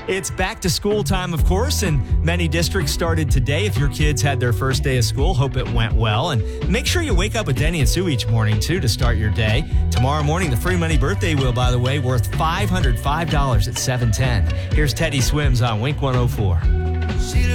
It's back to school time, of course, and many districts started today. If your kids had their first day of school, hope it went well. And make sure you wake up with Denny and Sue each morning, too, to start your day. Tomorrow morning, the Free Money Birthday Wheel, by the way, worth $505 at 7:10. Here's Teddy Swims on Wink 104.